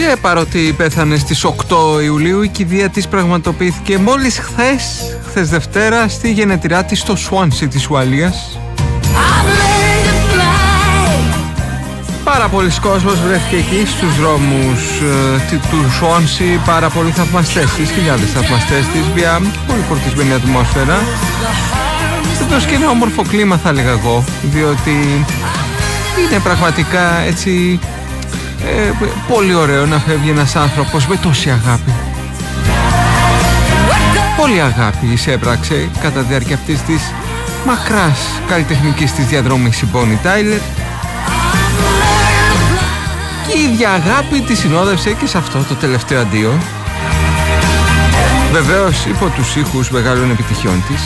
Και παρότι πέθανε στις 8 Ιουλίου, η κηδεία της πραγματοποιήθηκε μόλις χθες Δευτέρα, στη γενετηρά της στο Σουάνσι της Ουαλίας. Πάρα πολλοί κόσμος βρέθηκε εκεί στους δρόμους του Σουάνσι, πάρα πολλοί θαυμαστές της, χιλιάδες θαυμαστές της, μια πολύ φορτισμένη ατμόσφαιρα. Εδώ και ένα όμορφο κλίμα θα έλεγα εγώ, διότι είναι πραγματικά έτσι πολύ ωραίο να φεύγει ένας άνθρωπος με τόση αγάπη. Πολύ αγάπη εισέπραξε κατά τη διάρκεια αυτής της μακράς καλλιτεχνικής της διαδρομής η Bonnie Tyler. Και η ίδια αγάπη τη συνόδευσε και σε αυτό το τελευταίο αντίο. Βεβαίως υπό τους ήχους μεγάλων επιτυχιών της.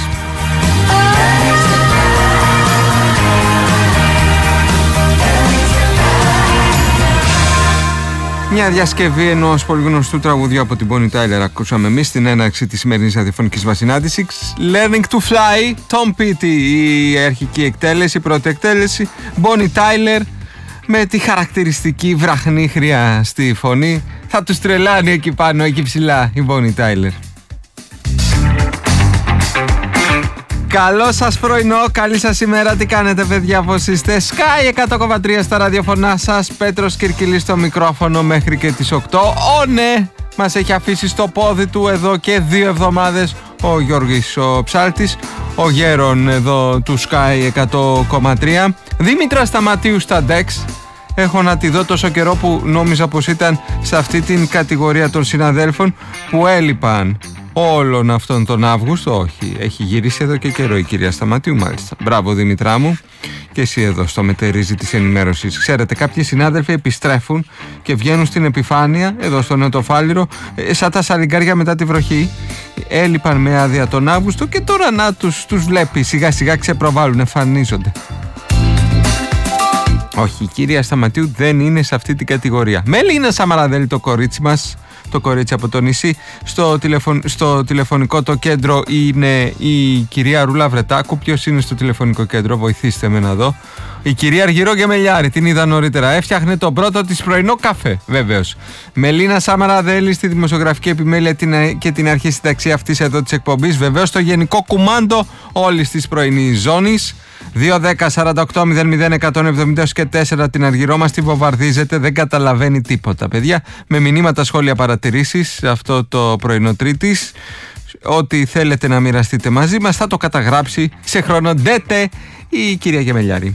Μια διασκευή ενός πολύ γνωστού τραγουδιού από την Bonnie Tyler ακούσαμε εμείς στην έναρξη της σημερινής ραδιοφωνικής μας συνάντησης. Learning to Fly, Tom Petty η αρχική εκτέλεση, η πρώτη εκτέλεση. Bonnie Tyler με τη χαρακτηριστική βραχνίχρια στη φωνή. Θα τους τρελάνει εκεί πάνω, εκεί ψηλά η Bonnie Tyler. Καλό σας πρωινό, καλή σας ημέρα, τι κάνετε παιδιά, πως είστε? Sky 100,3 στα ραδιοφωνά σας, Πέτρος Κυρκυλής στο μικρόφωνο μέχρι και τις 8. Ναι, μας έχει αφήσει στο πόδι του εδώ και 2 εβδομάδες ο Γιώργης ο Ψάλτης, ο γέρον εδώ του Sky 100,3. Δήμητρα Σταματίου στα Dex. Έχω να τη δω τόσο καιρό που νόμιζα πως ήταν σε αυτή την κατηγορία των συναδέλφων που έλειπαν όλον αυτόν τον Αύγουστο. Όχι, έχει γυρίσει εδώ και καιρό η κυρία Σταματίου, μάλιστα. Μπράβο Δημητρά μου, και εσύ εδώ στο μετερίζει της ενημέρωσης. Ξέρετε, κάποιοι συνάδελφοι επιστρέφουν και βγαίνουν στην επιφάνεια εδώ στο Νεοτοφάλιρο σαν τα σαλιγκάρια μετά τη βροχή. Έλειπαν με άδεια τον Αύγουστο και τώρα να τους βλέπει σιγά σιγά ξεπροβάλλουν, εμφανίζονται. Όχι, η κυρία Σταματίου δεν είναι σε αυτή την κατηγορία. Μελίνα Σαμαραδέλη το κορίτσι μας, το κορίτσι από το νησί. Στο τηλεφωνικό το κέντρο είναι η κυρία Ρούλα Βρετάκου. Ποιος είναι στο τηλεφωνικό κέντρο, βοηθήστε με να δω. Η κυρία Αργυρό Γεμελιάρη, την είδα νωρίτερα. Έφτιαχνε τον πρώτο της πρωινό καφέ, βεβαίως. Μελίνα Σαμαραδέλη στη δημοσιογραφική επιμέλεια και την αρχή συνταξία αυτής εδώ της εκπομπής. Βεβαίως στο γενικό κουμάντο όλης της πρωινής ζώνης. 2-10-48-00-170 και 4 την Αργυρό μας τη βομβαρδίζετε, δεν καταλαβαίνει τίποτα παιδιά. Με μηνύματα, σχόλια, παρατηρήσεις αυτό το πρωινό Τρίτης. Ό,τι θέλετε να μοιραστείτε μαζί μας θα το καταγράψει σε χρονοτέτε η κυρία Γεμελιάρη.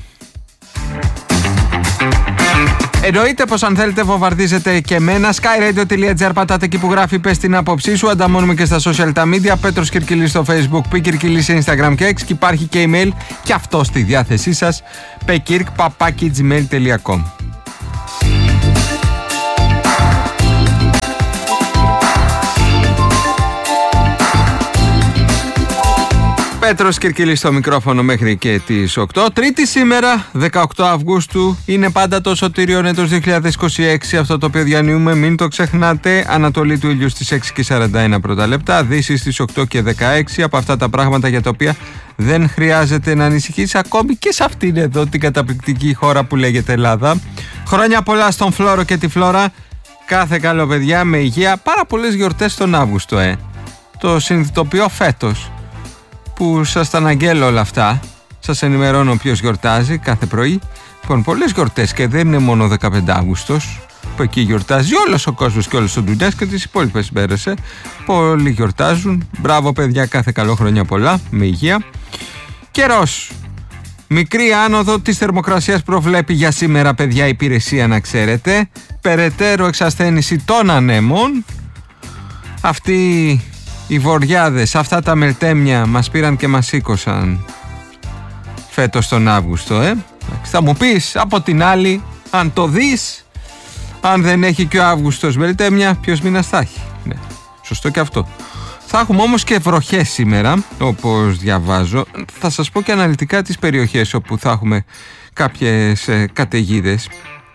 Εννοείται πως αν θέλετε βομβαρδίζετε και εμένα. skyradio.gr, πατάτε εκεί που γράφει πες την άποψή σου. Ανταμώνουμε και στα social τα media. Πέτρος Κυρκυλής στο Facebook, Πικυρκυλής σε Instagram και X. Και υπάρχει και email και αυτό στη διάθεσή σας, pekirk@gmail.com. Πέτρος Κυρκυλής στο μικρόφωνο μέχρι και τις 8. Τρίτη σήμερα, 18 Αυγούστου. Είναι πάντα το σωτήριον έτος 2026. Αυτό το οποίο διανύουμε, μην το ξεχνάτε. Ανατολή του ήλιου στις 6:41 πρώτα λεπτά. Δύση στις 8:16. Από αυτά τα πράγματα για τα οποία δεν χρειάζεται να ανησυχείς ακόμη και σε αυτήν εδώ την καταπληκτική χώρα που λέγεται Ελλάδα. Χρόνια πολλά στον Φλόρο και τη Φλόρα. Κάθε καλό παιδιά, με υγεία. Πάρα πολλές γιορτές τον Αύγουστο, Το συνειδητοποιώ φέτος που σας τα αναγγέλω όλα αυτά. Σας ενημερώνω ποιος γιορτάζει κάθε πρωί. Λοιπόν, πολλές γιορτές και δεν είναι μόνο 15 Αύγουστος που εκεί γιορτάζει όλος ο κόσμος και όλος ο δουλειάς και τις υπόλοιπες μέρες. Πολλοί γιορτάζουν. Μπράβο παιδιά, κάθε καλό, χρόνια πολλά, με υγεία. Καιρός. Μικρή άνοδο της θερμοκρασίας προβλέπει για σήμερα παιδιά η υπηρεσία, να ξέρετε. Περαιτέρω εξασθένηση των ανέμων. Αυτοί οι βοριάδες, αυτά τα μελτέμια μας πήραν και μας σήκωσαν φέτος τον Αύγουστο, Θα μου πεις από την άλλη, αν το δεις, αν δεν έχει και ο Αύγουστος μελτέμια, ποιος μήνας θα έχει? Ναι, σωστό και αυτό. Θα έχουμε όμως και βροχές σήμερα, όπως διαβάζω. Θα σας πω και αναλυτικά τις περιοχές όπου θα έχουμε κάποιες καταιγίδες.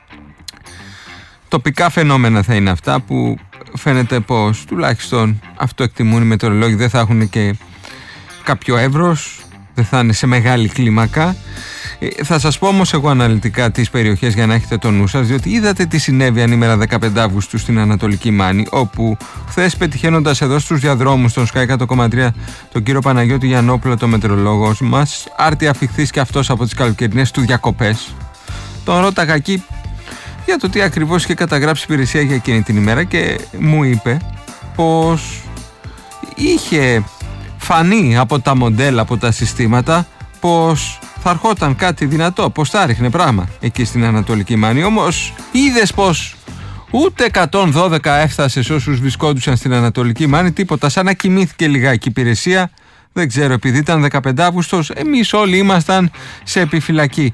Τοπικά φαινόμενα θα είναι αυτά που φαίνεται πως τουλάχιστον αυτό εκτιμούν οι μετεωρολόγοι, δεν θα έχουν και κάποιο εύρος, δεν θα είναι σε μεγάλη κλίμακα. Θα σας πω όμως εγώ αναλυτικά τις περιοχές για να έχετε το νου σας, διότι είδατε τι συνέβη ανήμερα 15 Αυγούστου στην Ανατολική Μάνη, όπου χθες πετυχαίνοντας εδώ στους διαδρόμους των Sky 100,3 τον κύριο Παναγιώτη Γιαννόπουλο, το μετεωρολόγο μας, άρτια αφιχθής και αυτός από τις καλοκαιρινές του διακοπές, τον ρώταγα εκεί για το τι ακριβώς είχε καταγράψει η υπηρεσία για εκείνη την ημέρα και μου είπε πως είχε φανεί από τα μοντέλα, από τα συστήματα, πως θα ερχόταν κάτι δυνατό, πως θα ρίχνε πράγμα εκεί στην Ανατολική Μάνη. Όμως είδες πως ούτε 112 έφτασε σε όσους βρισκόντουσαν στην Ανατολική Μάνη, τίποτα, σαν να κοιμήθηκε λιγάκι η υπηρεσία. Δεν ξέρω, επειδή ήταν 15 Αύγουστος, εμείς όλοι ήμασταν σε επιφυλακή.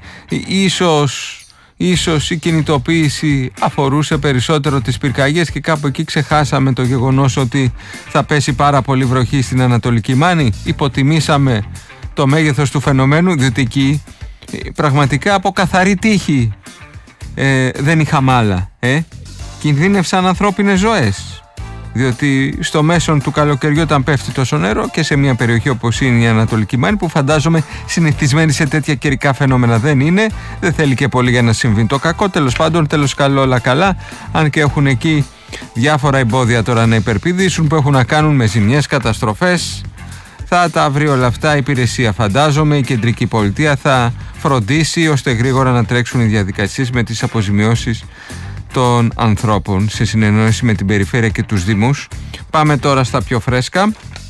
Ίσως η κινητοποίηση αφορούσε περισσότερο τις πυρκαγιές και κάπου εκεί ξεχάσαμε το γεγονός ότι θα πέσει πάρα πολύ βροχή στην Ανατολική Μάνη. Υποτιμήσαμε το μέγεθος του φαινομένου, διότι εκεί πραγματικά από καθαρή τύχη δεν είχα μάλα. Κινδύνευσαν ανθρώπινες ζωές, διότι στο μέσον του καλοκαιριού, όταν πέφτει τόσο νερό και σε μια περιοχή όπως είναι η Ανατολική Μάνη, που φαντάζομαι συνηθισμένη σε τέτοια καιρικά φαινόμενα δεν είναι, δεν θέλει και πολύ για να συμβεί το κακό. Τέλος πάντων, τέλος καλό όλα καλά, αν και έχουν εκεί διάφορα εμπόδια τώρα να υπερπηδήσουν που έχουν να κάνουν με ζημιές, καταστροφές. Θα τα βρει όλα αυτά η υπηρεσία, φαντάζομαι. Η κεντρική πολιτεία θα φροντίσει ώστε γρήγορα να τρέξουν οι διαδικασίες με τις αποζημιώσεις των ανθρώπων σε συνεννόηση με την περιφέρεια και τους δήμους. Πάμε τώρα στα πιο φρέσκα.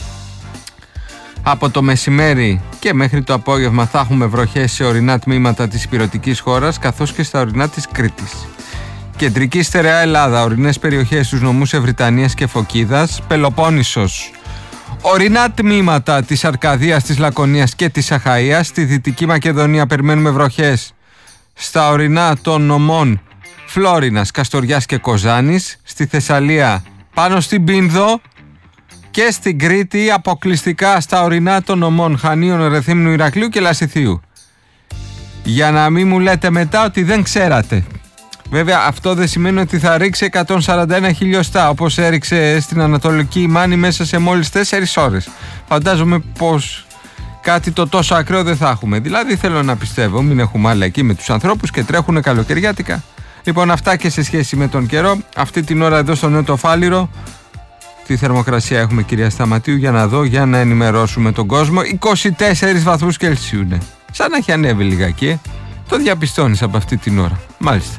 Από το μεσημέρι και μέχρι το απόγευμα θα έχουμε βροχές σε ορεινά τμήματα της ηπειρωτικής χώρας καθώς και στα ορεινά της Κρήτης. Κεντρική στερεά Ελλάδα, ορεινές περιοχές στους νομούς Ευρυτανίας και Φωκίδας, Πελοπόννησος. Ορεινά τμήματα της Αρκαδίας, της Λακωνίας και της Αχαΐας. Στη Δυτική Μακεδονία περιμένουμε βροχές στα ορεινά των νομών Φλόρινας, Καστοριάς και Κοζάνης. Στη Θεσσαλία πάνω στην Πίνδο και στην Κρήτη αποκλειστικά στα ορεινά των νομών Χανίων, Ρεθύμνου, Ηρακλείου και Λασιθίου. Για να μην μου λέτε μετά ότι δεν ξέρατε. Βέβαια αυτό δεν σημαίνει ότι θα ρίξει 141 χιλιοστά όπως έριξε στην Ανατολική Μάνη μέσα σε μόλις 4 ώρες. Φαντάζομαι πως κάτι το τόσο ακραίο δεν θα έχουμε. Δηλαδή θέλω να πιστεύω, μην έχουμε άλλα εκεί με τους ανθρώπους και τρέχουνε καλοκαιριάτικα. Λοιπόν, αυτά και σε σχέση με τον καιρό. Αυτή την ώρα εδώ στο Νέο το Φάληρο, τι θερμοκρασία έχουμε, κυρία Σταματίου, για να ενημερώσουμε τον κόσμο. 24 βαθμούς Κελσίου είναι. Σαν να έχει ανέβει λιγάκι, το διαπιστώνεις από αυτή την ώρα. Μάλιστα.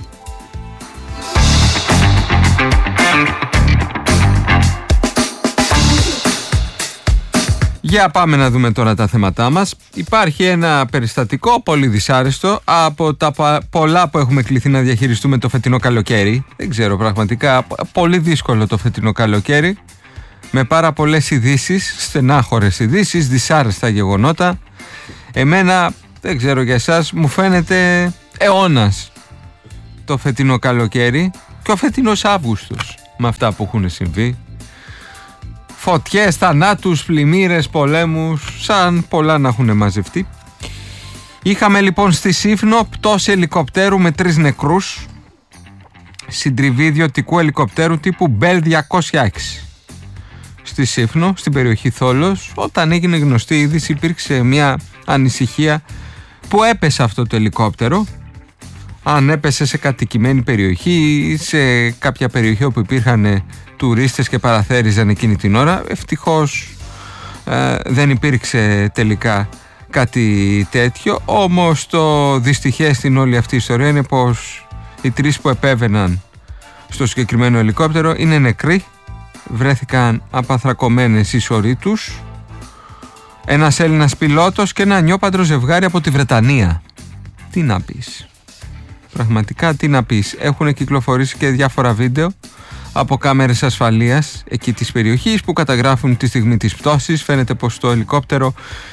Για πάμε να δούμε τώρα τα θέματά μας. Υπάρχει ένα περιστατικό πολύ δυσάρεστο από τα πολλά που έχουμε κληθεί να διαχειριστούμε το φετινό καλοκαίρι. Δεν ξέρω, πραγματικά πολύ δύσκολο το φετινό καλοκαίρι, με πάρα πολλές ειδήσεις, στενάχωρες ειδήσεις, δυσάρεστα γεγονότα. Εμένα, δεν ξέρω για εσάς, μου φαίνεται αιώνας το φετινό καλοκαίρι και ο φετινός Αύγουστος με αυτά που έχουν συμβεί. Φωτιές, θανάτους, πλημμύρες, πολέμους, σαν πολλά να έχουν μαζευτεί. Είχαμε λοιπόν στη Σύφνο πτώση ελικοπτέρου με 3 νεκρούς, συντριβή ιδιωτικού ελικοπτέρου τύπου Bell 206. Στη Σύφνο, στην περιοχή Θόλος, όταν έγινε γνωστή η είδηση, υπήρξε μια ανησυχία που έπεσε αυτό το ελικόπτερο. Αν έπεσε σε κατοικημένη περιοχή ή σε κάποια περιοχή όπου υπήρχαν τουρίστες και παραθέριζαν εκείνη την ώρα, ευτυχώς δεν υπήρξε τελικά κάτι τέτοιο. Όμως το δυστυχές στην όλη αυτή η ιστορία είναι πως οι 3 που επέβαιναν στο συγκεκριμένο ελικόπτερο είναι νεκροί, βρέθηκαν απανθρακωμένες οι σωροί τους, ένας Έλληνας πιλότος και ένα νιόπαντρο ζευγάρι από τη Βρετανία. Τι να πεις, πραγματικά τι να πεις. Έχουν κυκλοφορήσει και διάφορα βίντεο από κάμερες ασφαλείας εκεί της περιοχής που καταγράφουν τη στιγμή της πτώσης. Φαίνεται πως το ελικόπτερο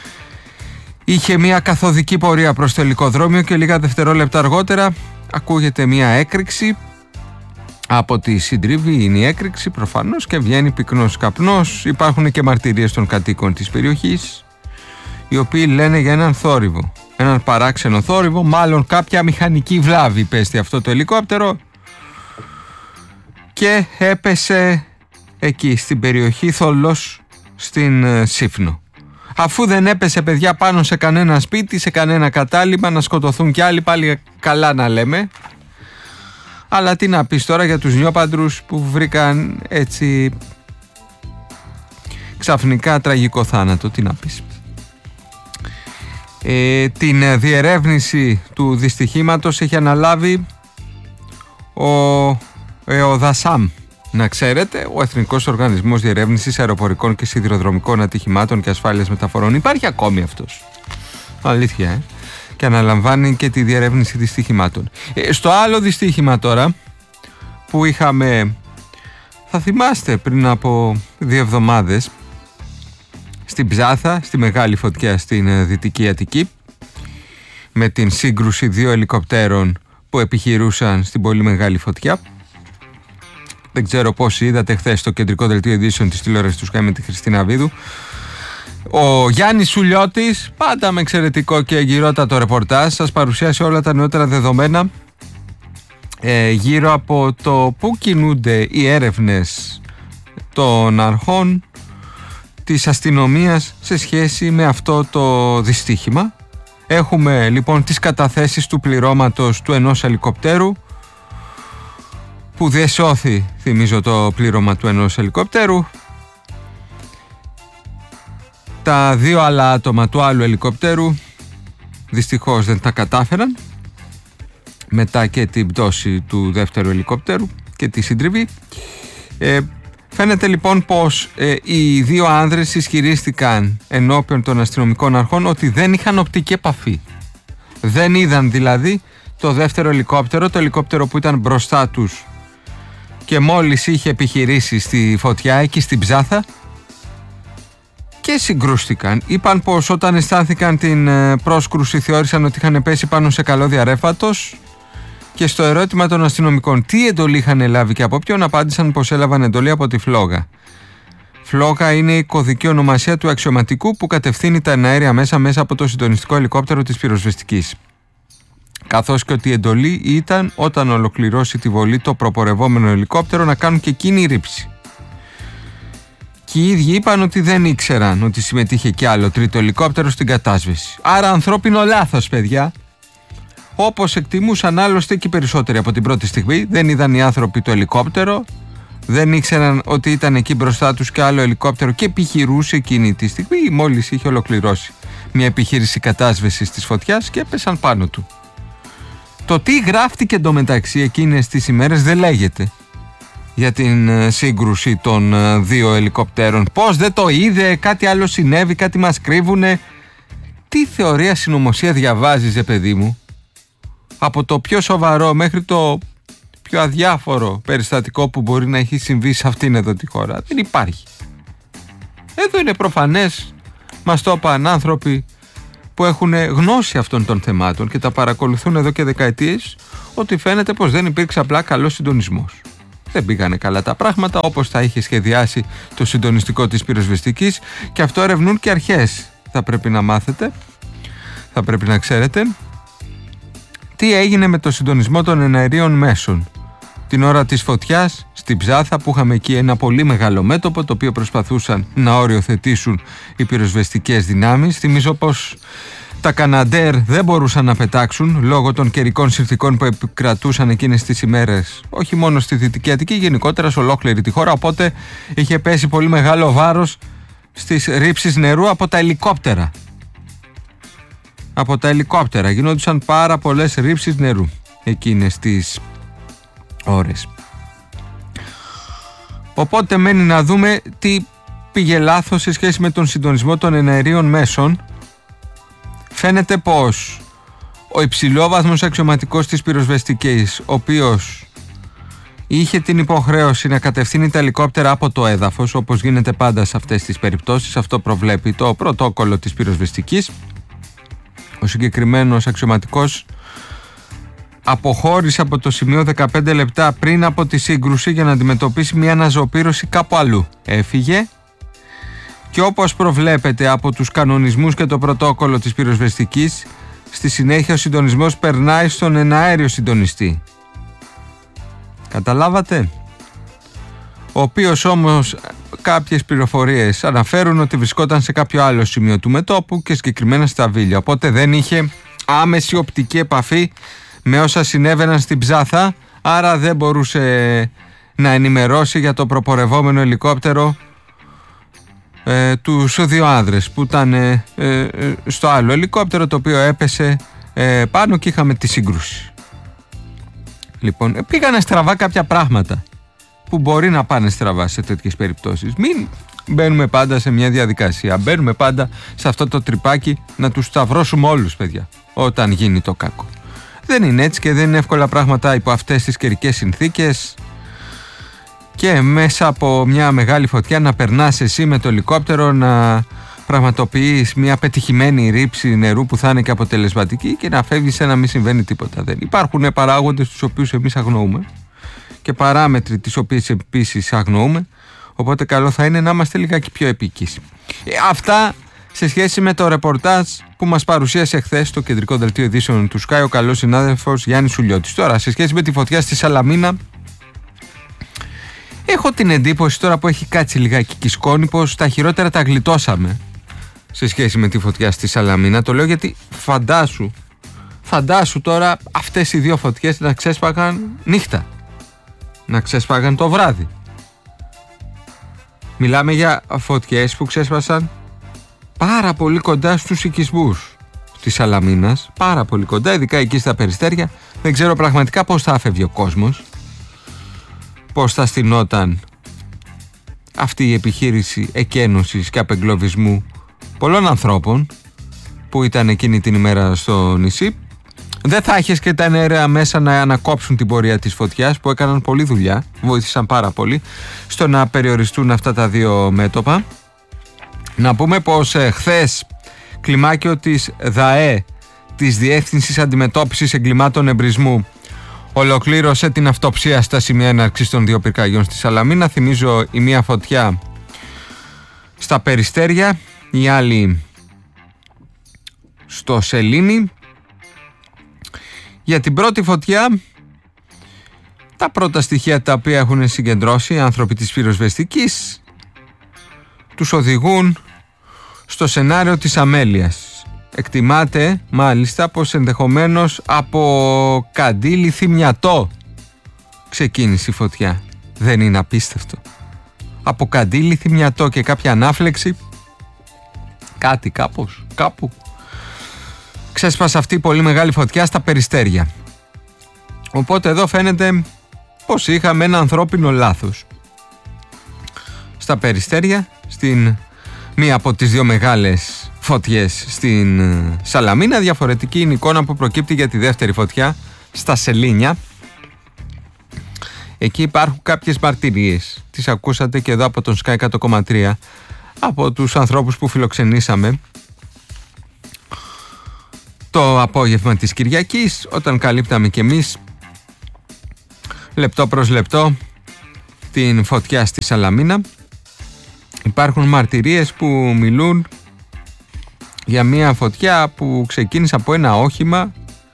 είχε μια καθοδική πορεία προς το ελικοδρόμιο και λίγα δευτερόλεπτα αργότερα ακούγεται μια έκρηξη από τη συντριβή. Είναι η έκρηξη προφανώς και βγαίνει πυκνός καπνός. Υπάρχουν και μαρτυρίες των κατοίκων της περιοχής, οι οποίοι λένε για έναν θόρυβο, έναν παράξενο θόρυβο, μάλλον κάποια μηχανική βλάβη πέστη αυτό το ελικόπτερο και έπεσε εκεί στην περιοχή Θόλος στην Σύφνο. Αφού δεν έπεσε, παιδιά, πάνω σε κανένα σπίτι, σε κανένα κατάλημα, να σκοτωθούν κι άλλοι, πάλι καλά να λέμε. Αλλά τι να πεις τώρα για τους νιόπαντρους που βρήκαν έτσι ξαφνικά τραγικό θάνατο, τι να πεις. Την διερεύνηση του δυστυχήματος έχει αναλάβει ο ΕΟΔΑΣΑΜ. Να ξέρετε, ο Εθνικός Οργανισμός Διερεύνησης Αεροπορικών και Σιδηροδρομικών Ατυχημάτων και Ασφάλειας Μεταφορών. Υπάρχει ακόμη αυτός. Αλήθεια, και αναλαμβάνει και τη διερεύνηση δυστυχημάτων. Στο άλλο δυστύχημα τώρα που είχαμε, θα θυμάστε, πριν από 2 εβδομάδες στην Ψάθα, στη μεγάλη φωτιά στην Δυτική Αττική, με την σύγκρουση 2 ελικοπτέρων που επιχειρούσαν στην πολύ μεγάλη φωτιά. Δεν ξέρω πόσοι είδατε χθες στο κεντρικό δελτίο ειδήσεων της τηλεόρασης του Sky με τη Χριστίνα Βίδου. Ο Γιάννης Σουλιώτης, πάντα με εξαιρετικό και εγκυρότατο ρεπορτάζ, σας παρουσιάσει όλα τα νεότερα δεδομένα γύρω από το πού κινούνται οι έρευνες των αρχών της αστυνομίας σε σχέση με αυτό το δυστύχημα. Έχουμε λοιπόν τις καταθέσεις του πληρώματος του ενός ελικοπτέρου που διεσώθη, θυμίζω, το πλήρωμα του ενός ελικοπτέρου. Τα 2 άλλα άτομα του άλλου ελικοπτέρου δυστυχώς δεν τα κατάφεραν, μετά και την πτώση του δεύτερου ελικοπτέρου και τη συντριβή. Φαίνεται λοιπόν πως οι 2 άνδρες ισχυρίστηκαν ενώπιον των αστυνομικών αρχών ότι δεν είχαν οπτική επαφή. Δεν είδαν δηλαδή το δεύτερο ελικόπτερο, το ελικόπτερο που ήταν μπροστά τους και μόλις είχε επιχειρήσει στη φωτιά εκεί στην Ψάθα, και συγκρούστηκαν. Είπαν πως όταν αισθάνθηκαν την πρόσκρουση θεώρησαν ότι είχαν πέσει πάνω σε καλώδια ρεύματος, και στο ερώτημα των αστυνομικών τι εντολή είχαν λάβει και από ποιον, απάντησαν πως έλαβαν εντολή από τη Φλόγα. Φλόγα είναι η κωδική ονομασία του αξιωματικού που κατευθύνει τα εναέρια μέσα από το συντονιστικό ελικόπτερο της πυροσβεστικής. Καθώς και ότι η εντολή ήταν όταν ολοκληρώσει τη βολή το προπορευόμενο ελικόπτερο να κάνουν και εκείνη η ρήψη. Και οι ίδιοι είπαν ότι δεν ήξεραν ότι συμμετείχε κι άλλο τρίτο ελικόπτερο στην κατάσβεση. Άρα ανθρώπινο λάθος, παιδιά. Όπως εκτιμούσαν άλλωστε και οι περισσότεροι από την πρώτη στιγμή, δεν είδαν οι άνθρωποι το ελικόπτερο, δεν ήξεραν ότι ήταν εκεί μπροστά τους και άλλο ελικόπτερο και επιχειρούσε εκείνη τη στιγμή, μόλις είχε ολοκληρώσει μια επιχείρηση κατάσβεσης της φωτιάς και έπεσαν πάνω του. Το τι γράφτηκε εντωμεταξύ εκείνες τις ημέρες δεν λέγεται για την σύγκρουση των 2 ελικοπτέρων. Πώς δεν το είδε, κάτι άλλο συνέβη, κάτι μας κρύβουνε. Τι θεωρία συνωμοσία διαβάζεις, παιδί μου? Από το πιο σοβαρό μέχρι το πιο αδιάφορο περιστατικό που μπορεί να έχει συμβεί σε αυτήν εδώ τη χώρα. Δεν υπάρχει. Εδώ είναι προφανές, μας το είπαν άνθρωποι που έχουν γνώση αυτών των θεμάτων και τα παρακολουθούν εδώ και δεκαετίες, ότι φαίνεται πως δεν υπήρξε απλά καλός συντονισμός. Δεν πήγανε καλά τα πράγματα όπως τα είχε σχεδιάσει το συντονιστικό της πυροσβεστικής, και αυτό ερευνούν και αρχές. Θα πρέπει να μάθετε, θα πρέπει να ξέρετε τι έγινε με το συντονισμό των εναερίων μέσων την ώρα της φωτιάς στην Ψάθα, που είχαμε εκεί ένα πολύ μεγάλο μέτωπο το οποίο προσπαθούσαν να οριοθετήσουν οι πυροσβεστικές δυνάμεις. Θυμίζω πως τα Καναντέρ δεν μπορούσαν να πετάξουν λόγω των καιρικών συνθηκών που επικρατούσαν εκείνες τις ημέρες, όχι μόνο στη Δυτική Αττική, γενικότερα σε ολόκληρη τη χώρα, οπότε είχε πέσει πολύ μεγάλο βάρος στις ρήψεις νερού από τα ελικόπτερα. Από τα ελικόπτερα γινόντουσαν πάρα πολλές ρήψεις νερού εκείνες τις ώρες. Οπότε μένει να δούμε τι πήγε λάθος σε σχέση με τον συντονισμό των εναερίων μέσων. Φαίνεται πως ο υψηλόβαθμος αξιωματικός της πυροσβεστικής, ο οποίος είχε την υποχρέωση να κατευθύνει τα ελικόπτερα από το έδαφος, όπως γίνεται πάντα σε αυτές τις περιπτώσεις, αυτό προβλέπει το πρωτόκολλο της πυροσβεστικής, ο συγκεκριμένος αξιωματικός αποχώρησε από το σημείο 15 λεπτά πριν από τη σύγκρουση για να αντιμετωπίσει μια αναζωοπήρωση κάπου αλλού. Έφυγε και όπως προβλέπεται από τους κανονισμούς και το πρωτόκολλο της πυροσβεστικής, στη συνέχεια ο συντονισμός περνάει στον εναέριο συντονιστή. Καταλάβατε? Ο οποίος όμως κάποιες πληροφορίες αναφέρουν ότι βρισκόταν σε κάποιο άλλο σημείο του μετώπου και συγκεκριμένα στα Βίλια. Οπότε δεν είχε άμεση οπτική επαφή με όσα συνέβαιναν στην Ψάθα, άρα δεν μπορούσε να ενημερώσει για το προπορευόμενο ελικόπτερο τους δύο άνδρες που ήταν στο άλλο ελικόπτερο, το οποίο έπεσε πάνω και είχαμε τη σύγκρουση. Λοιπόν, πήγανε στραβά κάποια πράγματα που μπορεί να πάνε στραβά σε τέτοιες περιπτώσεις. Μην μπαίνουμε πάντα σε μια διαδικασία. Μπαίνουμε πάντα σε αυτό το τρυπάκι να τους σταυρώσουμε όλους, παιδιά, όταν γίνει το κακό. Δεν είναι έτσι και δεν είναι εύκολα πράγματα υπό αυτές τις καιρικές συνθήκες. Και μέσα από μια μεγάλη φωτιά να περνάς εσύ με το ελικόπτερο, να πραγματοποιείς μια πετυχημένη ρήψη νερού που θα είναι και αποτελεσματική και να φεύγεις σαν να μην συμβαίνει τίποτα. Δεν υπάρχουν παράγοντες τους οποίους εμείς αγνοούμε και παράμετροι τις οποίες επίσης αγνοούμε, οπότε καλό θα είναι να είμαστε λιγάκι πιο επίκης. Αυτά σε σχέση με το ρεπορτάζ που μας παρουσίασε χθες στο κεντρικό δελτίο ειδήσεων του Sky ο καλός συνάδελφος Γιάννης Σουλιώτης. Τώρα, σε σχέση με τη φωτιά στη Σαλαμίνα, έχω την εντύπωση τώρα που έχει κάτσει λιγάκι και σκόνη πως τα χειρότερα τα γλιτώσαμε σε σχέση με τη φωτιά στη Σαλαμίνα. Το λέω γιατί φαντάσου τώρα αυτές οι δύο φωτιές να ξέσπαγαν νύχτα, να ξέσπαγαν το βράδυ. Μιλάμε για φωτιές που ξέσπασαν πάρα πολύ κοντά στους οικισμούς της Σαλαμίνας, πάρα πολύ κοντά, ειδικά εκεί στα Περιστέρια. Δεν ξέρω πραγματικά πώς θα έφευγε ο κόσμος, πώς θα στηνόταν αυτή η επιχείρηση εκένωσης και απεγκλωβισμού πολλών ανθρώπων που ήταν εκείνη την ημέρα στο νησί. Δεν θα έχεις και τα ενέργεια μέσα να ανακόψουν την πορεία της φωτιάς, που έκαναν πολλή δουλειά, βοήθησαν πάρα πολύ στο να περιοριστούν αυτά τα δύο μέτωπα. Να πούμε πως χθες κλιμάκιο της ΔΑΕ, της Διεύθυνσης Αντιμετώπισης Εγκλημάτων Εμπρισμού, ολοκλήρωσε την αυτοψία στα σημεία έναρξης των δύο πυρκαγιών στη Σαλαμίνα. Θυμίζω, η μία φωτιά στα Περιστέρια, η άλλη στο Σελήνη. Για την πρώτη φωτιά, τα πρώτα στοιχεία τα οποία έχουν συγκεντρώσει οι άνθρωποι της πυροσβεστικής τους οδηγούν στο σενάριο της αμέλειας. Εκτιμάται μάλιστα πως ενδεχομένως από Καντήλι Θυμιατό ξεκίνησε η φωτιά. Δεν είναι απίστευτο? Από Καντήλι Θυμιατό και κάποια ανάφλεξη, κάτι κάπου ξέσπασε αυτή η πολύ μεγάλη φωτιά στα Περιστέρια. Οπότε εδώ φαίνεται πως είχαμε ένα ανθρώπινο λάθος. Στα Περιστέρια, στην μία από τις δύο μεγάλες φωτιές στην Σαλαμίνα. Διαφορετική είναι η εικόνα που προκύπτει για τη δεύτερη φωτιά στα Σελήνια. Εκεί υπάρχουν κάποιες μαρτυρίες. Τις ακούσατε και εδώ από τον Sky 100,3 από τους ανθρώπους που φιλοξενήσαμε το απόγευμα της Κυριακής, όταν καλύπταμε κι εμείς λεπτό προς λεπτό την φωτιά στη Σαλαμίνα. Υπάρχουν μαρτυρίες που μιλούν για μια φωτιά που ξεκίνησε από ένα όχημα.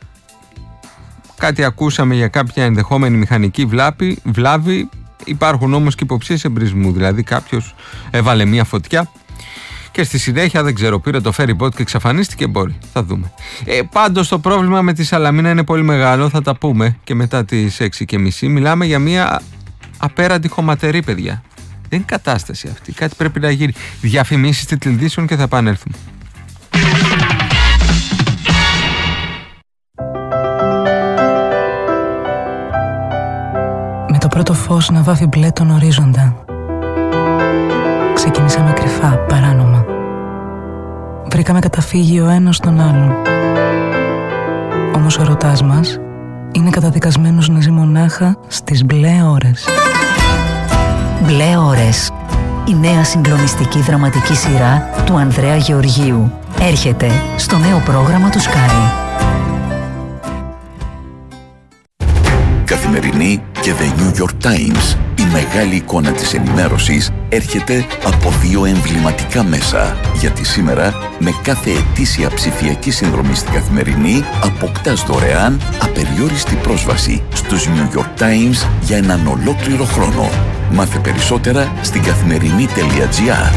Κάτι ακούσαμε για κάποια ενδεχόμενη μηχανική βλάβη. Υπάρχουν όμως και υποψίες εμπρισμού, δηλαδή κάποιος έβαλε μια φωτιά και στη συνέχεια, δεν ξέρω, πήρε το ferry boat και εξαφανίστηκε. Μπορεί, θα δούμε. Πάντως το πρόβλημα με τη Σαλαμίνα είναι πολύ μεγάλο, θα τα πούμε και μετά τις 6:30. Μιλάμε για μια απέραντη χωματερή, παιδιά. Δεν είναι κατάσταση αυτή, κάτι πρέπει να γίνει. Διαφημίσεις τηλεοπτήσεων και θα επανέλθουμε. Με το πρώτο φως να βάφει μπλε τον ορίζοντα, ξεκινήσαμε κρυφά, παράνομα. Βρήκαμε καταφύγει ο ένας τον άλλον. Όμως ο ερωτάς μας είναι καταδικασμένος να ζει μονάχα στις μπλε ώρες. Μπλε ώρες. Η νέα συγκλονιστική δραματική σειρά του Ανδρέα Γεωργίου έρχεται στο νέο πρόγραμμα του Sky. Καθημερινή και The New York Times Η μεγάλη εικόνα της ενημέρωσης έρχεται από 2 εμβληματικά μέσα. Γιατί σήμερα, με κάθε ετήσια ψηφιακή συνδρομή στην Καθημερινή, αποκτάς δωρεάν απεριόριστη πρόσβαση στους New York Times για έναν ολόκληρο χρόνο. Μάθε περισσότερα στην καθημερινή.gr.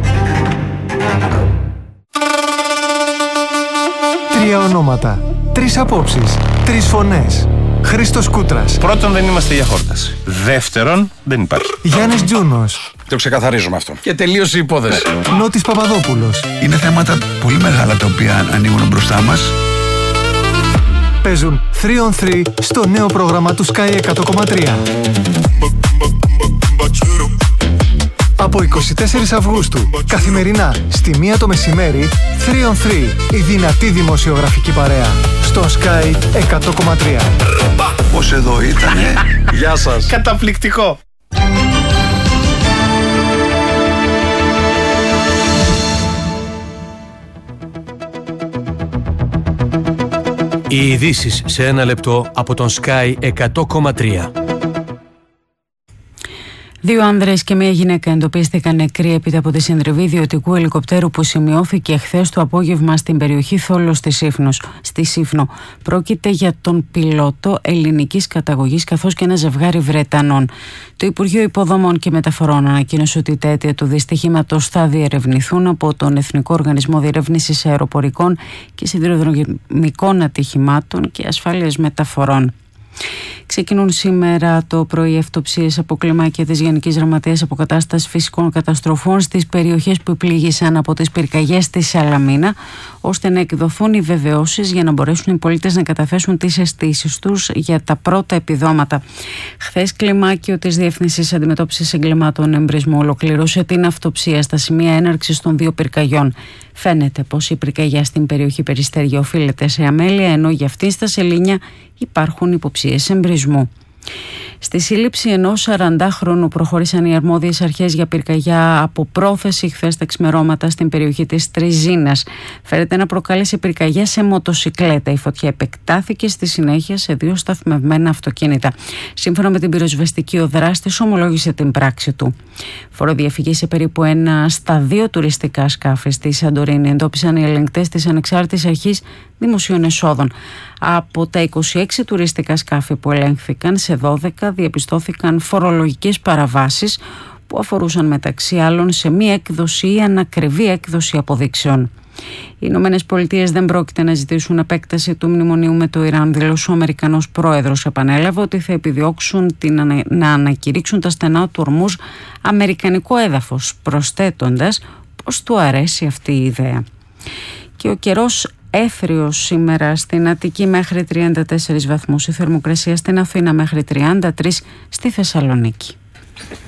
3 ονόματα, 3 απόψεις, 3 φωνές. Χρήστος Κούτρας. Πρώτον, δεν είμαστε για χόρταση. Δεύτερον, δεν υπάρχει. Γιάννης Τζούνος. Το ξεκαθαρίζουμε αυτό. Και τελείωσε η υπόθεση. Νότης Παπαδόπουλος. Είναι θέματα πολύ μεγάλα τα οποία ανοίγουν μπροστά μας. Παίζουν 3 on 3 στο νέο πρόγραμμα του Sky 100,3. Από 24 Αυγούστου, καθημερινά στη 1 το μεσημέρι, 3 on 3, η δυνατή δημοσιογραφική παρέα, στο Sky 100,3. Πώς εδώ ήτανε. Γεια σας. Καταπληκτικό. Οι ειδήσεις σε 1 λεπτό από τον Sky 100,3. 2 άνδρες και 1 γυναίκα εντοπίστηκαν νεκροί έπειτα από τη συντριβή ιδιωτικού ελικοπτέρου που σημειώθηκε χθες το απόγευμα στην περιοχή Θόλος στη Σύφνο. Πρόκειται για τον πιλότο ελληνικής καταγωγής καθώς και ένα ζευγάρι Βρετανών. Το Υπουργείο Υποδομών και Μεταφορών ανακοίνωσε ότι τα αίτια του δυστυχήματος θα διερευνηθούν από τον Εθνικό Οργανισμό Διερεύνησης Αεροπορικών και Σιδηροδρομικών Ατυχημάτων και Ασφάλειας Μεταφορών. Ξεκινούν σήμερα το πρωί αυτοψίες από κλιμάκια της Γενικής Γραμματείας Αποκατάστασης Φυσικών Καταστροφών στις περιοχές που πλήγησαν από τις πυρκαγιές στη Σαλαμίνα, ώστε να εκδοθούν οι βεβαιώσεις για να μπορέσουν οι πολίτες να καταθέσουν τις αισθήσεις τους για τα πρώτα επιδόματα. Χθες, κλιμάκιο της Διεύθυνσης Αντιμετώπισης Εγκλημάτων Εμπρισμού ολοκλήρωσε την αυτοψία στα σημεία έναρξης των 2 πυρκαγιών. Φαίνεται πως η πυρκαγιά στην περιοχή Περιστέρια οφείλεται σε αμέλεια, ενώ για αυτήν στα Σελήνια υπάρχουν υποψίες εμπρισμού. Στη σύλληψη ενός 40χρονου προχώρησαν οι αρμόδιες αρχές για πυρκαγιά από πρόθεση χθες τα ξημερώματα στην περιοχή της Τριζίνας. Φέρεται να προκάλεσε πυρκαγιά σε μοτοσικλέτα. Η φωτιά επεκτάθηκε στη συνέχεια σε 2 σταθμευμένα αυτοκίνητα. Σύμφωνα με την πυροσβεστική, ο δράστης ομολόγησε την πράξη του. Φοροδιαφυγή σε περίπου 1 στα 2 τουριστικά σκάφη στη Σαντορίνη εντόπισαν οι ελεγκτές της Ανεξάρτητης Αρχής Δημοσίων Εσόδων. Από τα 26 τουριστικά σκάφη που ελέγχθηκαν, σε 12 διαπιστώθηκαν φορολογικές παραβάσεις που αφορούσαν μεταξύ άλλων σε μη έκδοση ή ανακριβή έκδοση αποδείξεων. Οι Ηνωμένες Πολιτείες δεν πρόκειται να ζητήσουν επέκταση του μνημονίου με το Ιράν, δήλωσε ο Αμερικανός πρόεδρος. Επανέλαβε ότι θα επιδιώξουν να ανακηρύξουν τα στενά του Ορμούζ αμερικανικό έδαφος, προσθέτοντας πως του αρέσει αυτή η ιδέα. Και ο καιρός έθριος σήμερα στην Αττική μέχρι 34 βαθμούς, η θερμοκρασία στην Αθήνα μέχρι 33 στη Θεσσαλονίκη.